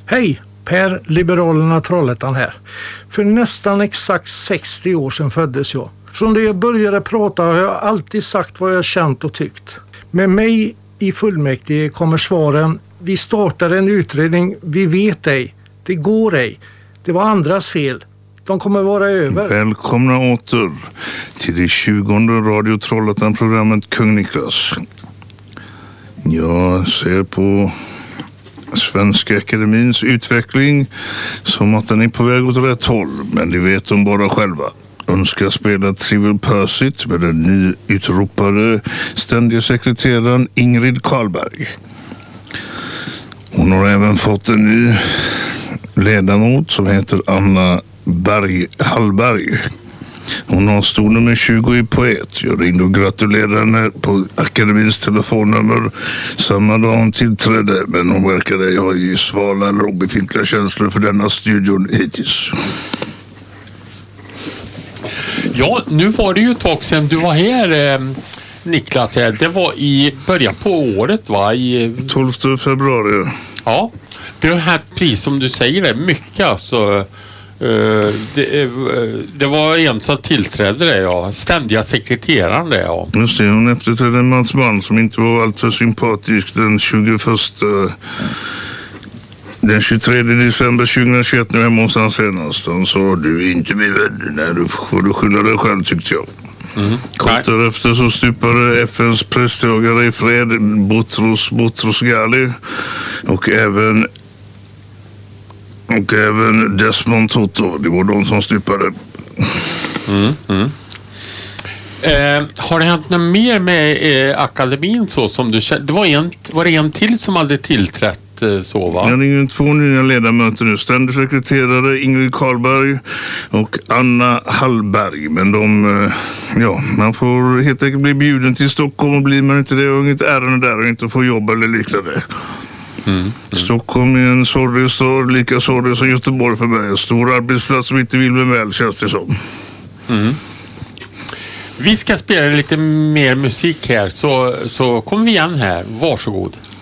Hej, Per Liberalerna Trollhättan här. För nästan exakt 60 år sedan föddes jag. Från det jag började prata har jag alltid sagt vad jag känt och tyckt. Med mig i fullmäktige kommer svaren: vi startar en utredning, vi vet ej, det går ej, det var andras fel, de kommer vara över. Välkomna åter till det 20:e Radio Trollhättan-programmet Kung Niklas. Jag ser på Svenska Akademins utveckling som att den är på väg åt rätt håll, men det vet de bara själva. Önskar spela Trivial Pursuit med den nyutropade ständiga sekreteraren Ingrid Karlberg. Hon har även fått en ny ledamot som heter Anna Hallberg. Hon har stor nummer 20 i poet. Jag ringde och gratulerade henne på akademins telefonnummer samma dag hon tillträdde, men hon verkade ha ju svala eller obefintliga känslor för denna studion hittills. Ja, nu var det ju ett tag sedan du var här, Niklas. Det var i början på året, va? 12 februari. Ja, det här pris som du säger är mycket, alltså. Det var en som tillträdde det, ja. Ständiga sekreteraren det, ja. Just det, hon efterträdde Mats Mann som inte var alltför sympatisk den 23 december 2021 när jag hemma hos han senast. Han sa: du är inte min vän, nej, du får skylla dig själv, tyckte jag. Kort därefter så stupade FNs pressdragare i fred Boutros Ghali och även Desmond Tutu. Det var de som stupade. Har det hänt något mer med akademin så som du kände? Var det en till som hade tillträtt så, va? Jag ringer 2 nya ledamöter nu. Ständig sekreterare Ingrid Karlberg och Anna Hallberg. Men man får helt enkelt bli bjuden till Stockholm, och blir man inte det och inget ärende där och inte får jobb eller liknande. Stockholm är en sorglig stad, lika sorglig som Göteborg för mig. En stor arbetsplats som inte vill med väl, känns det som. Vi ska spela lite mer musik här, så kommer vi igen här. Varsågod.